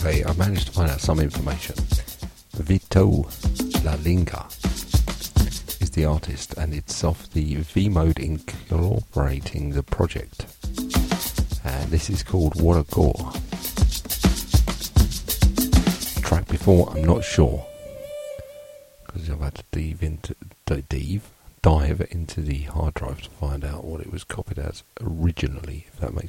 I managed to find out some information. Vito La Linga is the artist, and it's off the V-Mode Incorporating the project. And this is called What a Gore. Track before, I'm not sure, because I've had to dive into the hard drive to find out what it was copied as originally, if that makes